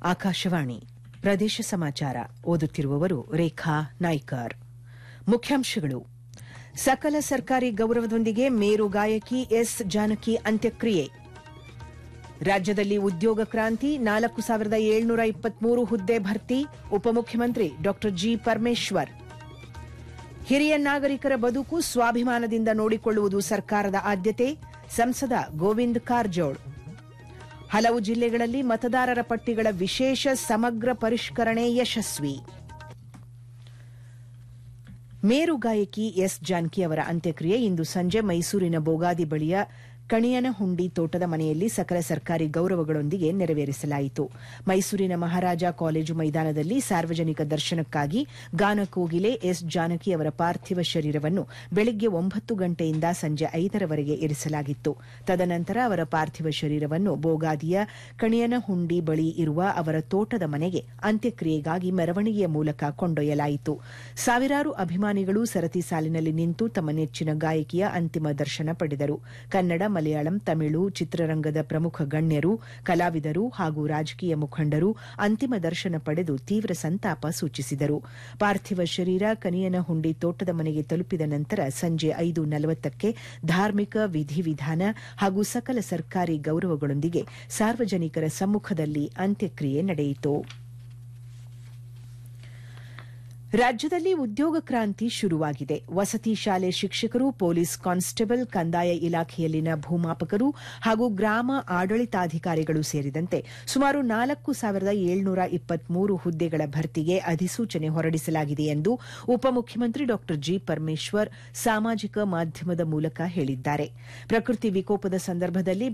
ಆಕಾಶವಾಣಿ ಪ್ರದೇಶ ಸಮಾಚಾರ ಓದುತ್ತಿರುವವರು ರೇಖಾ ನಾಯ್ಕರ್. ಮುಖ್ಯಾಂಶಗಳು: ಸಕಲ ಸರ್ಕಾರಿ ಗೌರವದೊಂದಿಗೆ ಮೇರು ಗಾಯಕಿ ಎಸ್ ಜಾನಕಿ ಅಂತ್ಯಕ್ರಿಯೆ. ರಾಜ್ಯದಲ್ಲಿ ಉದ್ಯೋಗ ಕ್ರಾಂತಿ, 4723 ಹುದ್ದೆ ಭರ್ತಿ, ಉಪಮುಖ್ಯಮಂತ್ರಿ ಡಾ ಜಿ ಪರಮೇಶ್ವರ್. ಹಿರಿಯ ನಾಗರಿಕರ ಬದುಕು ಸ್ವಾಭಿಮಾನದಿಂದ ನೋಡಿಕೊಳ್ಳುವುದು ಸರ್ಕಾರದ ಆದ್ಯತೆ, ಸಂಸದ ಗೋವಿಂದ್ ಕಾರಜೋಳ. ಹಲವು ಜಿಲ್ಲೆಗಳಲ್ಲಿ ಮತದಾರರ ಪಟ್ಟಿಗಳ ವಿಶೇಷ ಸಮಗ್ರ ಪರಿಷ್ಕರಣೆ ಯಶಸ್ವಿ. ಮೇರು ಗಾಯಕಿ ಎಸ್ ಜಾನಕಿ ಅವರ ಅಂತ್ಯಕ್ರಿಯೆ ಇಂದು ಸಂಜೆ ಮೈಸೂರಿನ ಬೋಗಾದಿ ಬಳಿಯ ಕಣಿಯನಹುಂಡಿ ತೋಟದ ಮನೆಯಲ್ಲಿ ಸಕಲ ಸರ್ಕಾರಿ ಗೌರವಗಳೊಂದಿಗೆ ನೆರವೇರಿಸಲಾಯಿತು. ಮೈಸೂರಿನ ಮಹಾರಾಜ ಕಾಲೇಜು ಮೈದಾನದಲ್ಲಿ ಸಾರ್ವಜನಿಕ ದರ್ಶನಕ್ಕಾಗಿ ಗಾನಕೋಗಿಲೆ ಎಸ್ ಜಾನಕಿ ಅವರ ಪಾರ್ಥಿವ ಶರೀರವನ್ನು ಬೆಳಗ್ಗೆ 9 ಗಂಟೆಯಿಂದ ಸಂಜೆ 5ರವರೆಗೆ ಇರಿಸಲಾಗಿತ್ತು. ತದನಂತರ ಅವರ ಪಾರ್ಥಿವ ಶರೀರವನ್ನು ಬೋಗಾದಿಯ ಕಣಿಯನಹುಂಡಿ ಬಳಿ ಇರುವ ಅವರ ತೋಟದ ಮನೆಗೆ ಅಂತ್ಯಕ್ರಿಯೆಗಾಗಿ ಮೆರವಣಿಗೆಯ ಮೂಲಕ ಕೊಂಡೊಯ್ಯಲಾಯಿತು. ಸಾವಿರಾರು ಅಭಿಮಾನಿಗಳು ಸರತಿ ಸಾಲಿನಲ್ಲಿ ನಿಂತು ತಮ್ಮ ನೆಚ್ಚಿನ ಗಾಯಕಿಯ ಅಂತಿಮ ದರ್ಶನ ಪಡೆದರು. ಕನ್ನಡ, ಮಲಯಾಳಂ, ತಮಿಳು ಚಿತ್ರರಂಗದ ಪ್ರಮುಖ ಗಣ್ಯರು, ಕಲಾವಿದರು ಹಾಗೂ ರಾಜಕೀಯ ಮುಖಂಡರು ಅಂತಿಮ ದರ್ಶನ ಪಡೆದು ತೀವ್ರ ಸಂತಾಪ ಸೂಚಿಸಿದರು. ಪಾರ್ಥಿವ ಶರೀರ ಕಣಿಯನಹುಂಡಿ ತೋಟದ ಮನೆಗೆ ತಲುಪಿದ ನಂತರ ಸಂಜೆ 5:40ಕ್ಕೆ ಧಾರ್ಮಿಕ ವಿಧಿವಿಧಾನ ಹಾಗೂ ಸಕಲ ಸರ್ಕಾರಿ ಗೌರವಗಳೊಂದಿಗೆ ಸಾರ್ವಜನಿಕರ ಸಮ್ಮುಖದಲ್ಲಿ ಅಂತ್ಯಕ್ರಿಯೆ ನಡೆಯಿತು. ರಾಜ್ಯದಲ್ಲಿ ಉದ್ಯೋಗ ಕ್ರಾಂತಿ ಶುರುವಾಗಿದೆ. ವಸತಿ ಶಾಲೆ ಶಿಕ್ಷಕರು, ಪೊಲೀಸ್ ಕಾನ್ಸ್ಟೇಬಲ್, ಕಂದಾಯ ಇಲಾಖೆಯಲ್ಲಿನ ಭೂಮಾಪಕರು ಹಾಗೂ ಗ್ರಾಮ ಆಡಳಿತಾಧಿಕಾರಿಗಳು ಸೇರಿದಂತೆ ಸುಮಾರು 4723 ಹುದ್ದೆಗಳ ಭರ್ತಿಗೆ ಅಧಿಸೂಚನೆ ಹೊರಡಿಸಲಾಗಿದೆ ಎಂದು ಉಪಮುಖ್ಯಮಂತ್ರಿ ಡಾ ಜಿ ಪರಮೇಶ್ವರ್ ಸಾಮಾಜಿಕ ಮಾಧ್ಯಮದ ಮೂಲಕ ಹೇಳಿದ್ದಾರೆ. ಪ್ರಕೃತಿ ವಿಕೋಪದ ಸಂದರ್ಭದಲ್ಲಿ